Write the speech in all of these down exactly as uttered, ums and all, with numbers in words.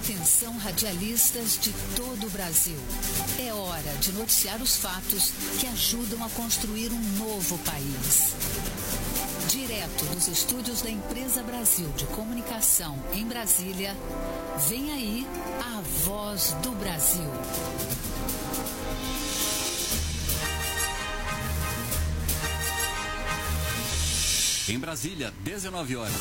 Atenção, radialistas de todo o Brasil. É hora de noticiar os fatos que ajudam a construir um novo país. Direto dos estúdios da Empresa Brasil de Comunicação em Brasília, vem aí a Voz do Brasil. Em Brasília, dezenove horas.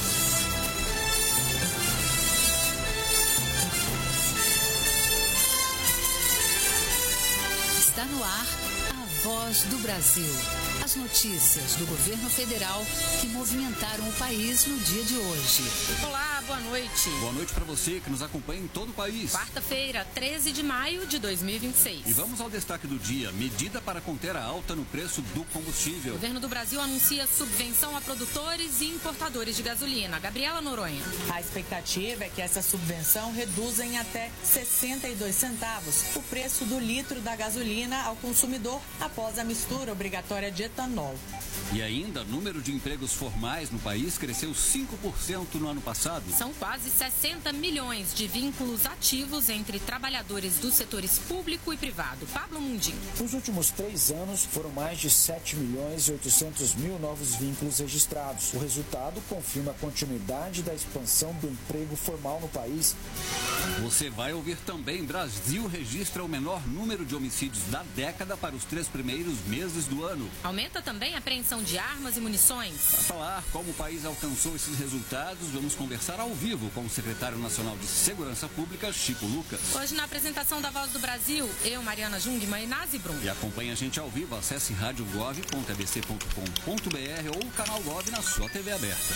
Está no ar a Voz do Brasil. As notícias do governo federal que movimentaram o país no dia de hoje. Olá, boa noite. Boa noite para você que nos acompanha em todo o país. Quarta-feira, treze de maio de dois mil e vinte e seis. E vamos ao destaque do dia. Medida para conter a alta no preço do combustível. O governo do Brasil anuncia subvenção a produtores e importadores de gasolina. Gabriela Noronha. A expectativa é que essa subvenção reduza em até sessenta e dois centavos o preço do litro da gasolina ao consumidor após a mistura obrigatória de etanol. E ainda, o número de empregos formais no país cresceu cinco por cento no ano passado. São quase sessenta milhões de vínculos ativos entre trabalhadores dos setores público e privado. Pablo Mundim. Nos últimos três anos, foram mais de sete milhões e oitocentos mil novos vínculos registrados. O resultado confirma a continuidade da expansão do emprego formal no país. Você vai ouvir também: Brasil registra o menor número de homicídios da década para os três primeiros meses do ano. Aumenta também a apreensão de armas e munições. Para falar como o país alcançou esses resultados, vamos conversar ao vivo com o secretário nacional de Segurança Pública, Chico Lucas. Hoje, na apresentação da Voz do Brasil, eu, Mariana Jungmann e Nazi Brum. E acompanhe a gente ao vivo. Acesse rádio gov ponto a b c ponto com ponto b r ou o canal Gov na sua T V aberta.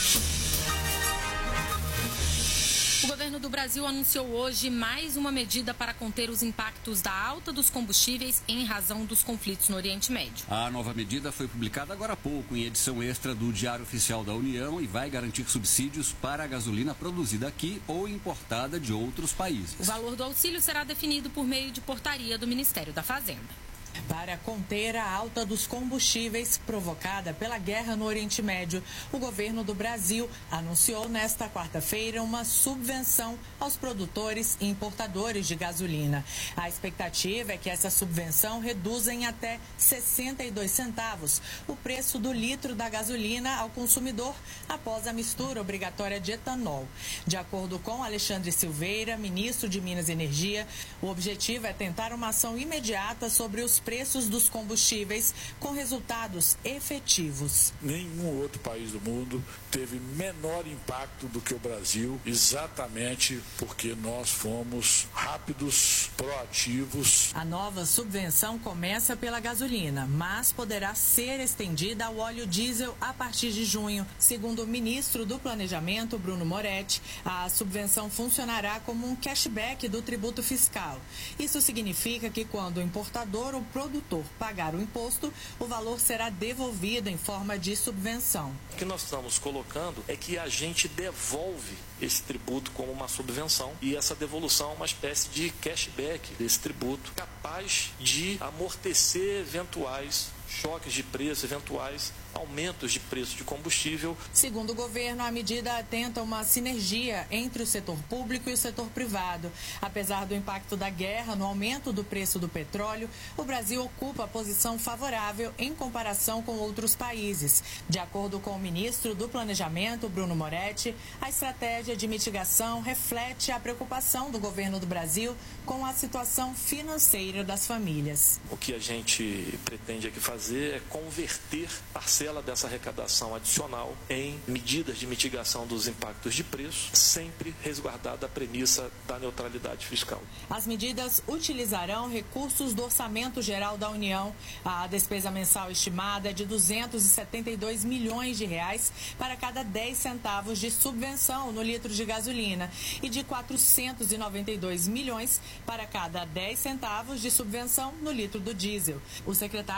O governo do Brasil anunciou hoje mais uma medida para conter os impactos da alta dos combustíveis em razão dos conflitos no Oriente Médio. A nova medida foi publicada agora há pouco em edição extra do Diário Oficial da União e vai garantir subsídios para a gasolina produzida aqui ou importada de outros países. O valor do auxílio será definido por meio de portaria do Ministério da Fazenda. Para conter a alta dos combustíveis provocada pela guerra no Oriente Médio, o governo do Brasil anunciou nesta quarta-feira uma subvenção aos produtores e importadores de gasolina. A expectativa é que essa subvenção reduza em até sessenta e dois centavos o preço do litro da gasolina ao consumidor após a mistura obrigatória de etanol. De acordo com Alexandre Silveira, ministro de Minas e Energia, o objetivo é tentar uma ação imediata sobre os preços dos combustíveis com resultados efetivos. Nenhum outro país do mundo teve menor impacto do que o Brasil, exatamente porque nós fomos rápidos, proativos. A nova subvenção começa pela gasolina, mas poderá ser estendida ao óleo diesel a partir de junho. Segundo o ministro do Planejamento, Bruno Moretti, a subvenção funcionará como um cashback do tributo fiscal. Isso significa que quando o importador ou produtor pagar o imposto, o valor será devolvido em forma de subvenção. O que nós estamos colocando é que a gente devolve esse tributo como uma subvenção e essa devolução é uma espécie de cashback desse tributo, capaz de amortecer eventuais choques de preço, eventuais aumentos de preço de combustível. Segundo o governo, a medida atenta a uma sinergia entre o setor público e o setor privado. Apesar do impacto da guerra no aumento do preço do petróleo, o Brasil ocupa a posição favorável em comparação com outros países. De acordo com o ministro do Planejamento, Bruno Moretti, a estratégia de mitigação reflete a preocupação do governo do Brasil com a situação financeira das famílias. O que a gente pretende aqui fazer é converter parcelas dessa arrecadação adicional em medidas de mitigação dos impactos de preço, sempre resguardada a premissa da neutralidade fiscal. As medidas utilizarão recursos do Orçamento Geral da União. A despesa mensal estimada é de duzentos e setenta e dois milhões de reais para cada dez centavos de subvenção no litro de gasolina e de quatrocentos e noventa e dois milhões para cada dez centavos de subvenção no litro do diesel. O secretário executivo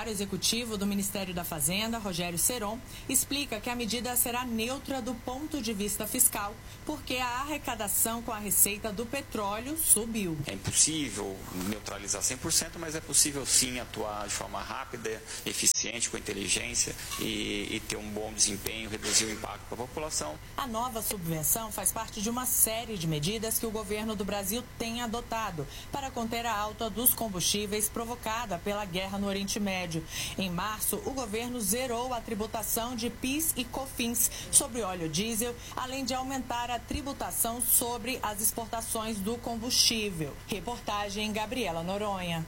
executivo do Ministério da Fazenda, Rogério Seron, explica que a medida será neutra do ponto de vista fiscal, porque a arrecadação com a receita do petróleo subiu. É impossível neutralizar cem por cento, mas é possível sim atuar de forma rápida, eficiente, com inteligência e, e ter um bom desempenho, reduzir o impacto para a população. A nova subvenção faz parte de uma série de medidas que o governo do Brasil tem adotado para conter a alta dos combustíveis provocada pela guerra no Oriente Médio. Em março, o governo zerou a tributação de PIS e COFINS sobre óleo diesel, além de aumentar a tributação sobre as exportações do combustível. Reportagem Gabriela Noronha.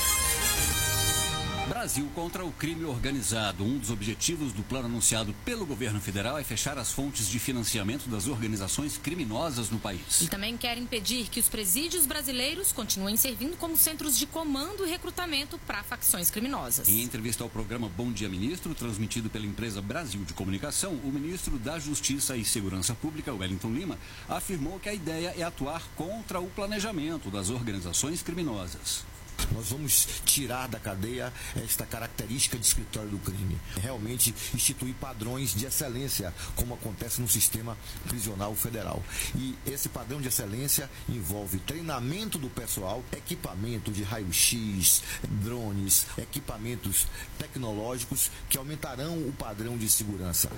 Brasil contra o crime organizado. Um dos objetivos do plano anunciado pelo governo federal é fechar as fontes de financiamento das organizações criminosas no país. E também quer impedir que os presídios brasileiros continuem servindo como centros de comando e recrutamento para facções criminosas. Em entrevista ao programa Bom Dia Ministro, transmitido pela empresa Brasil de Comunicação, o ministro da Justiça e Segurança Pública, Wellington Lima, afirmou que a ideia é atuar contra o planejamento das organizações criminosas. Nós vamos tirar da cadeia esta característica de escritório do crime. Realmente instituir padrões de excelência, como acontece no sistema prisional federal. E esse padrão de excelência envolve treinamento do pessoal, equipamento de raio-x, drones, equipamentos tecnológicos que aumentarão o padrão de segurança.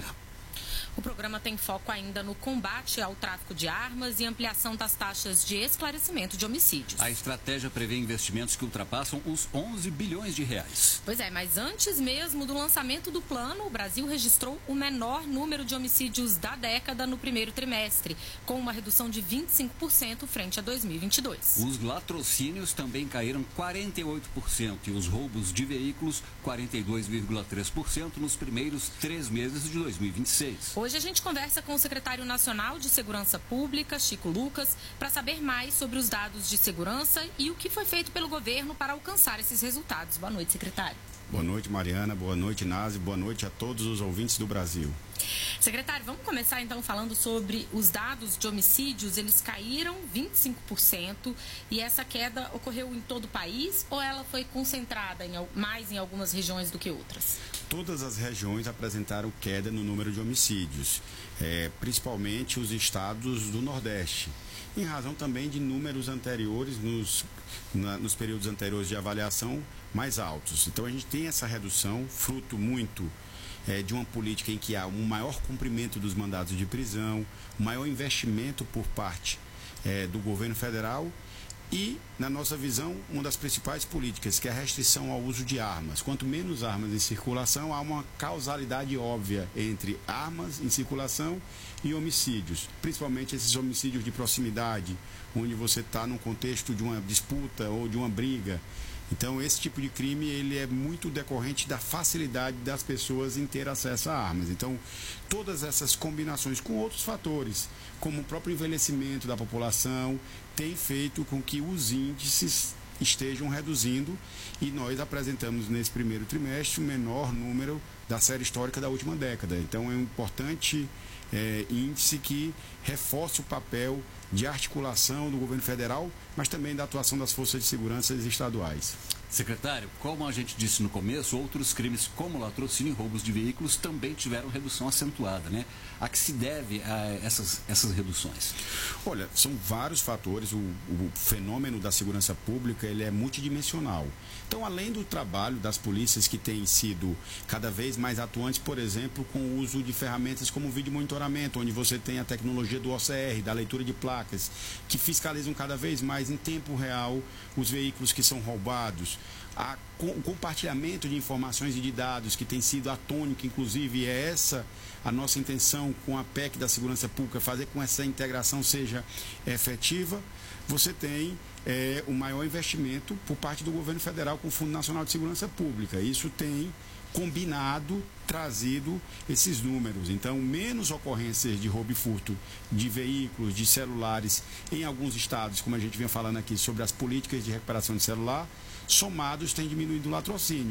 O programa tem foco ainda no combate ao tráfico de armas e ampliação das taxas de esclarecimento de homicídios. A estratégia prevê investimentos que ultrapassam os onze bilhões de reais. Pois é, mas antes mesmo do lançamento do plano, o Brasil registrou o menor número de homicídios da década no primeiro trimestre, com uma redução de vinte e cinco por cento frente a dois mil e vinte e dois. Os latrocínios também caíram quarenta e oito por cento e os roubos de veículos quarenta e dois vírgula três por cento nos primeiros três meses de dois mil e vinte e seis. Hoje a gente conversa com o secretário nacional de Segurança Pública, Chico Lucas, para saber mais sobre os dados de segurança e o que foi feito pelo governo para alcançar esses resultados. Boa noite, secretário. Boa noite, Mariana. Boa noite, Nazi. Boa noite a todos os ouvintes do Brasil. Secretário, vamos começar então falando sobre os dados de homicídios. Eles caíram vinte e cinco por cento e essa queda ocorreu em todo o país ou ela foi concentrada em, mais em algumas regiões do que outras? Todas as regiões apresentaram queda no número de homicídios, é, principalmente os estados do Nordeste, em razão também de números anteriores, nos, na, nos períodos anteriores de avaliação, mais altos. Então a gente tem essa redução, fruto muito é, de uma política em que há um maior cumprimento dos mandados de prisão, um maior investimento por parte é, do governo federal e, na nossa visão, uma das principais políticas, que é a restrição ao uso de armas. Quanto menos armas em circulação, há uma causalidade óbvia entre armas em circulação e homicídios, principalmente esses homicídios de proximidade, onde você está num contexto de uma disputa ou de uma briga. Então, esse tipo de crime ele é muito decorrente da facilidade das pessoas em ter acesso a armas. Então, todas essas combinações com outros fatores, como o próprio envelhecimento da população, tem feito com que os índices estejam reduzindo e nós apresentamos nesse primeiro trimestre o menor número da série histórica da última década. Então, é um importante é, índice que reforça o papel de articulação do governo federal, mas também da atuação das forças de segurança estaduais. Secretário, como a gente disse no começo, outros crimes como latrocínio e roubos de veículos também tiveram redução acentuada, né? A que se deve a essas, essas reduções? Olha, são vários fatores. O, o fenômeno da segurança pública ele é multidimensional. Então, além do trabalho das polícias que têm sido cada vez mais atuantes, por exemplo, com o uso de ferramentas como o vídeo monitoramento, onde você tem a tecnologia do O C R, da leitura de placas, que fiscalizam cada vez mais em tempo real os veículos que são roubados. A, o compartilhamento de informações e de dados que tem sido atônico, inclusive é essa a nossa intenção com a P E C da Segurança Pública, fazer com que essa integração seja efetiva. Você tem é, o maior investimento por parte do governo federal com o Fundo Nacional de Segurança Pública. Isso tem combinado, trazido esses números. Então, menos ocorrências de roubo e furto de veículos, de celulares em alguns estados, como a gente vinha falando aqui sobre as políticas de recuperação de celular, somados tem diminuído o latrocínio.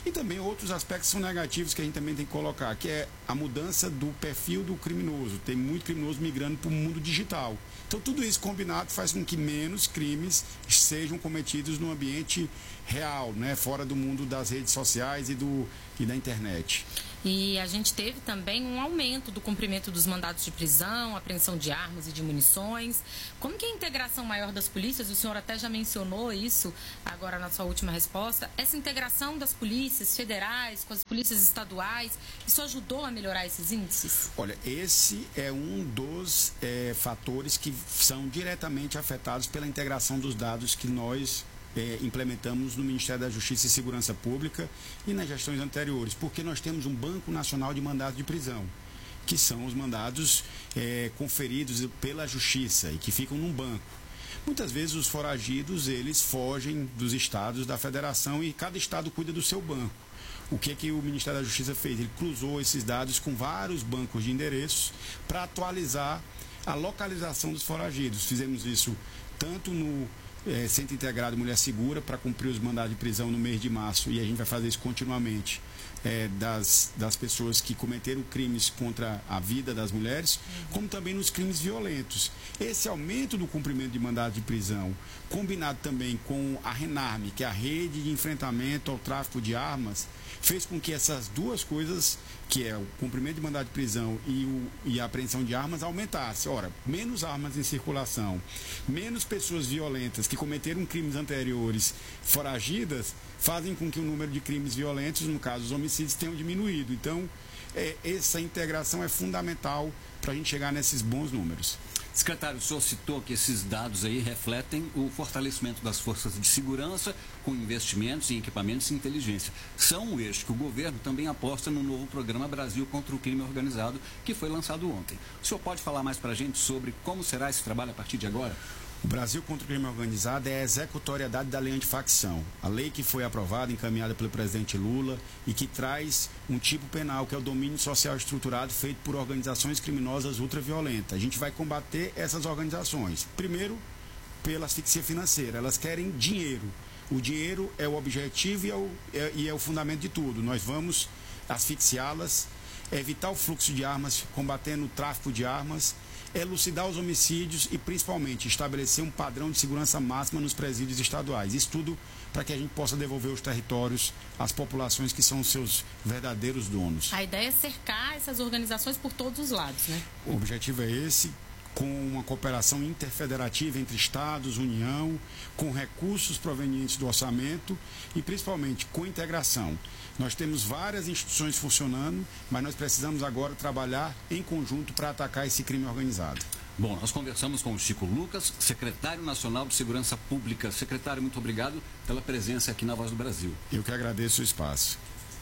E também outros aspectos são negativos que a gente também tem que colocar, que é a mudança do perfil do criminoso. Tem muito criminoso migrando para o mundo digital. Então, tudo isso combinado faz com que menos crimes sejam cometidos no ambiente real, né? Fora do mundo das redes sociais e, do, e da internet. E a gente teve também um aumento do cumprimento dos mandados de prisão, apreensão de armas e de munições. Como que é a integração maior das polícias, o senhor até já mencionou isso agora na sua última resposta, essa integração das polícias federais com as polícias estaduais, isso ajudou a melhorar esses índices? Olha, esse é um dos é, fatores que são diretamente afetados pela integração dos dados que nós É, implementamos no Ministério da Justiça e Segurança Pública e nas gestões anteriores, porque nós temos um Banco Nacional de Mandados de Prisão, que são os mandados é, conferidos pela Justiça e que ficam num banco. Muitas vezes os foragidos, eles fogem dos estados da federação e cada estado cuida do seu banco. O que, que o Ministério da Justiça fez? Ele cruzou esses dados com vários bancos de endereços para atualizar a localização dos foragidos. Fizemos isso tanto no É, Centro Integrado Mulher Segura para cumprir os mandados de prisão no mês de março, e a gente vai fazer isso continuamente, é, das, das pessoas que cometeram crimes contra a vida das mulheres, como também nos crimes violentos. Esse aumento do cumprimento de mandado de prisão, combinado também com a RENARME, que é a Rede de Enfrentamento ao Tráfico de Armas, fez com que essas duas coisas, que é o cumprimento de mandado de prisão e, o, e a apreensão de armas, aumentasse. Ora, menos armas em circulação, menos pessoas violentas que cometeram crimes anteriores foragidas, fazem com que o número de crimes violentos, no caso os homicídios, tenham diminuído. Então, é, essa integração é fundamental para a gente chegar nesses bons números. Secretário, o senhor citou que esses dados aí refletem o fortalecimento das forças de segurança com investimentos em equipamentos e inteligência. São um eixo que o governo também aposta no novo programa Brasil contra o Crime Organizado, que foi lançado ontem. O senhor pode falar mais para a gente sobre como será esse trabalho a partir de agora? O Brasil contra o Crime Organizado é a executoriedade da lei antifacção. A lei que foi aprovada, encaminhada pelo presidente Lula e que traz um tipo penal, que é o domínio social estruturado feito por organizações criminosas ultraviolentas. A gente vai combater essas organizações. Primeiro, pela asfixia financeira. Elas querem dinheiro. O dinheiro é o objetivo e é o, é, e é o fundamento de tudo. Nós vamos asfixiá-las, evitar o fluxo de armas, combatendo o tráfico de armas, elucidar os homicídios e, principalmente, estabelecer um padrão de segurança máxima nos presídios estaduais. Isso tudo para que a gente possa devolver os territórios às populações que são os seus verdadeiros donos. A ideia é cercar essas organizações por todos os lados, né? O objetivo é esse, com uma cooperação interfederativa entre Estados, União, com recursos provenientes do orçamento e, principalmente, com integração. Nós temos várias instituições funcionando, mas nós precisamos agora trabalhar em conjunto para atacar esse crime organizado. Bom, nós conversamos com o Chico Lucas, secretário nacional de Segurança Pública. Secretário, muito obrigado pela presença aqui na Voz do Brasil. Eu que agradeço o espaço.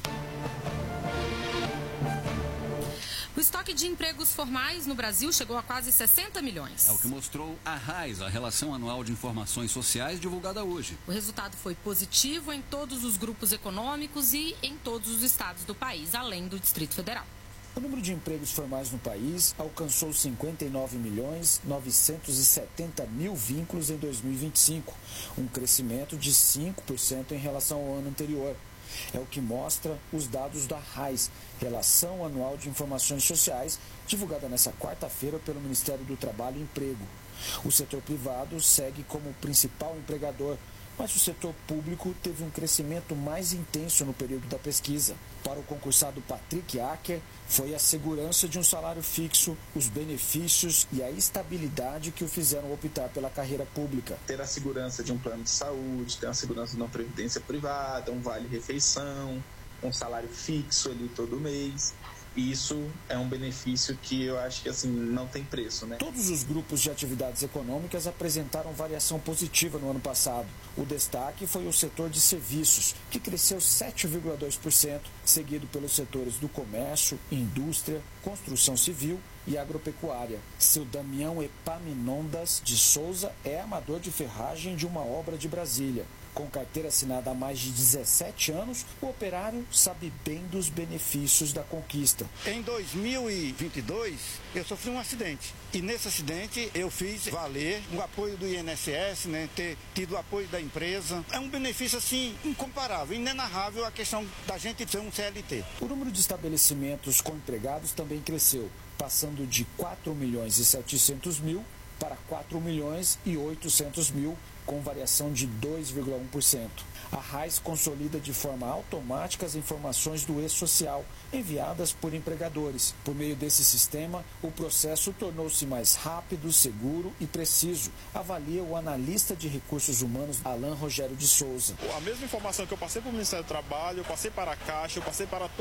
O estoque de empregos formais no Brasil chegou a quase sessenta milhões. É o que mostrou a RAIS, a Relação Anual de Informações Sociais, divulgada hoje. O resultado foi positivo em todos os grupos econômicos e em todos os estados do país, além do Distrito Federal. O número de empregos formais no país alcançou cinquenta e nove milhões novecentos e setenta mil vínculos em dois mil e vinte e cinco, um crescimento de cinco por cento em relação ao ano anterior. É o que mostra os dados da RAIS, Relação Anual de Informações Sociais, divulgada nesta quarta-feira pelo Ministério do Trabalho e Emprego. O setor privado segue como principal empregador, mas o setor público teve um crescimento mais intenso no período da pesquisa. Para o concursado Patrick Acker, foi a segurança de um salário fixo, os benefícios e a estabilidade que o fizeram optar pela carreira pública. Ter a segurança de um plano de saúde, ter a segurança de uma previdência privada, um vale-refeição, um salário fixo ali todo mês. Isso é um benefício que eu acho que assim não tem preço, né? Todos os grupos de atividades econômicas apresentaram variação positiva no ano passado. O destaque foi o setor de serviços, que cresceu sete vírgula dois por cento, seguido pelos setores do comércio, indústria, construção civil e agropecuária. Seu Damião Epaminondas de Souza é armador de ferragem de uma obra de Brasília. Com carteira assinada há mais de dezessete anos, o operário sabe bem dos benefícios da conquista. Em dois mil e vinte e dois, eu sofri um acidente. E nesse acidente eu fiz valer o apoio do I N S S, né, ter tido o apoio da empresa. É um benefício assim incomparável, inenarrável a questão da gente ter um C L T. O número de estabelecimentos com empregados também cresceu, passando de quatro milhões e setecentos mil para quatro milhões e oitocentos mil, com variação de dois vírgula um por cento. A Raiz consolida de forma automática as informações do e-social enviadas por empregadores. Por meio desse sistema, o processo tornou-se mais rápido, seguro e preciso, avalia o analista de recursos humanos Alan Rogério de Souza. A mesma informação que eu passei para o Ministério do Trabalho, eu passei para a Caixa, eu passei para